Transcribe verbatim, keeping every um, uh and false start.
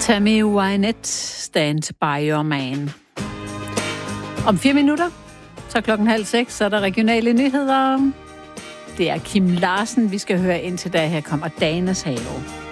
Tammy Wynette, Stand by Your Man. Om fire minutter, så klokken halv seks, så er der regionale nyheder. Det er Kim Larsen, vi skal høre indtil da. Her kommer Danes Have.